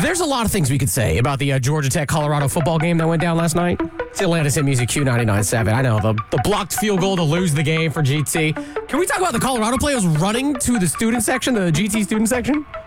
There's a lot of things we could say about the Georgia Tech-Colorado football game that went down last night. It's Atlantis Hit Music Q99.7. I know, the blocked field goal to lose the game for GT. Can we talk about the Colorado players running to the student section, the GT student section?